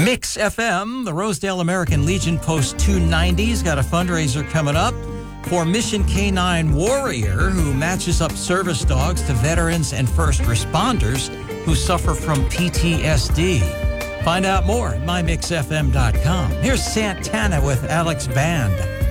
Mix FM, the Rosedale American Legion Post 290's got a fundraiser coming up for Mission K9 Warrior, who matches up service dogs to veterans and first responders who suffer from PTSD. Find out more at mymixfm.com. Here's Santana with Alex Band.